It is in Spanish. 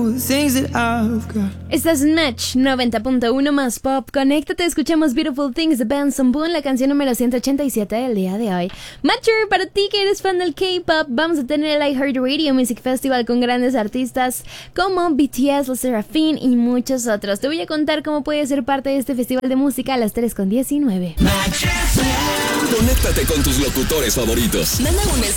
beautiful things that I've got. Estás en Match 90.1 más pop. Conéctate, escuchamos Beautiful Things de Benson Boone, la canción número 187 del día de hoy. Matcher, para ti que eres fan del K-pop, vamos a tener el iHeartRadio Music Festival con grandes artistas como BTS, Los Seraphim y muchos otros. Te voy a contar cómo puedes ser parte de este festival de música a las 3:19. Conéctate con tus locutores favoritos. Manda un mensaje